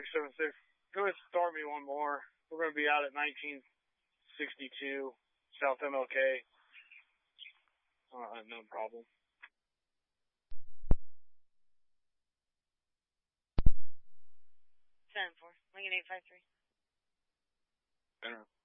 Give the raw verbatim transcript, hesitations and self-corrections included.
six seven six. Go ahead and start me one more. We're going to be out at nineteen sixty-two South M L K. Uh, no problem. seven four, Lincoln eight five three. Enter.